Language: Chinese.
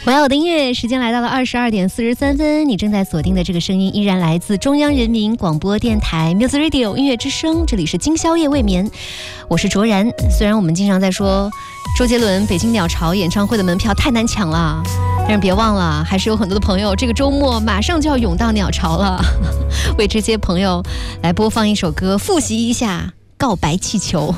我要我的音乐时间来到了22:43，你正在锁定的这个声音依然来自中央人民广播电台 Music Radio 音乐之声，这里是今宵夜未眠，我是卓然。虽然我们经常在说周杰伦北京鸟巢演唱会的门票太难抢了，但是别忘了，还是有很多的朋友这个周末马上就要涌到鸟巢了。为这些朋友来播放一首歌，复习一下《告白气球》。